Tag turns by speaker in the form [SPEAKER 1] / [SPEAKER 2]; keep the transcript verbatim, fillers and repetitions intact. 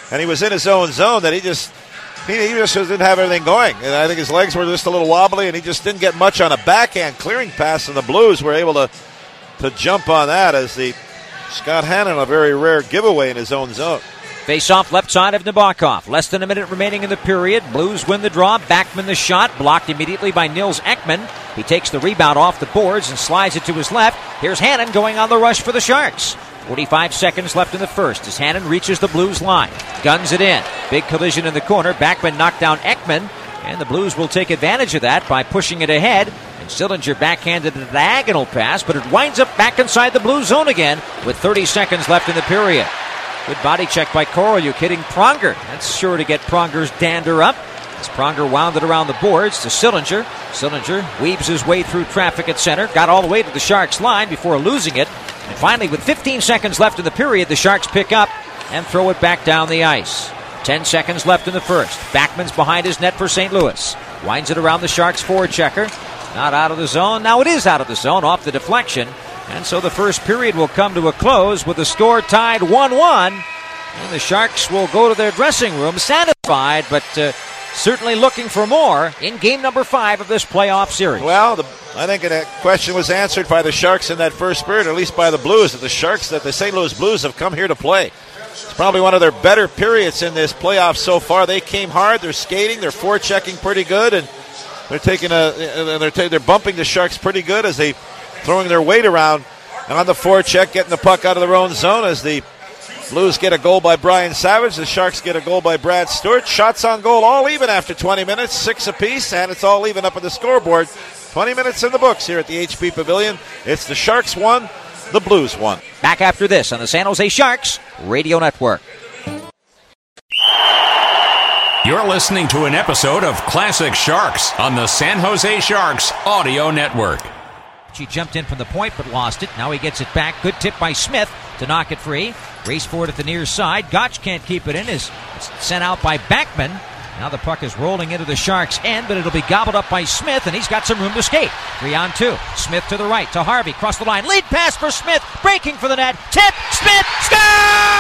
[SPEAKER 1] and he was in his own zone that he just he, he just didn't have everything going. And I think his legs were just a little wobbly, and he just didn't get much on a backhand clearing pass, and the Blues were able to, to jump on that as the Scott Hannon, a very rare giveaway in his own zone.
[SPEAKER 2] Face off left side of Nabokov. Less than a minute remaining in the period. Blues win the draw. Backman the shot. Blocked immediately by Nils Ekman. He takes the rebound off the boards and slides it to his left. Here's Hannon going on the rush for the Sharks. forty-five seconds left in the first as Hannon reaches the Blues line. Guns it in. Big collision in the corner. Backman knocked down Ekman. And the Blues will take advantage of that by pushing it ahead. And Sillinger backhanded a diagonal pass, but it winds up back inside the Blues zone again with thirty seconds left in the period. Good body check by Korolyuk hitting Pronger. That's sure to get Pronger's dander up. As Pronger wound it around the boards to Sillinger. Sillinger weaves his way through traffic at center. Got all the way to the Sharks line before losing it. And finally, with fifteen seconds left in the period, the Sharks pick up and throw it back down the ice. ten seconds left in the first. Backman's behind his net for Saint Louis. Winds it around the Sharks forward checker. Not out of the zone. Now it is out of the zone off the deflection. And so the first period will come to a close with the score tied one one. And the Sharks will go to their dressing room satisfied, but uh, certainly looking for more in game number five of this playoff series.
[SPEAKER 1] Well, the, I think that question was answered by the Sharks in that first period, or at least by the Blues, that the Sharks, that the Saint Louis Blues have come here to play. It's probably one of their better periods in this playoff so far. They came hard, they're skating, they're forechecking pretty good, and they're taking a, they're, ta- they're bumping the Sharks pretty good as they throwing their weight around on the forecheck, getting the puck out of their own zone as the Blues get a goal by Brian Savage. The Sharks get a goal by Brad Stewart. Shots on goal all even after twenty minutes, six apiece, and it's all even up on the scoreboard. twenty minutes in the books here at the H P Pavilion. It's the Sharks one, the Blues one.
[SPEAKER 2] Back after this on the San Jose Sharks Radio Network.
[SPEAKER 3] You're listening to an episode of Classic Sharks on the San Jose Sharks Audio Network.
[SPEAKER 2] He jumped in from the point but lost it. Now he gets it back. Good tip by Smith to knock it free. Race for it at the near side. Gotch can't keep it in. Is sent out by Backman. Now the puck is rolling into the Sharks' end, but it'll be gobbled up by Smith, and he's got some room to skate. Three on two. Smith to the right to Harvey. Cross the line. Lead pass for Smith. Breaking for the net. Tip. Smith. Score!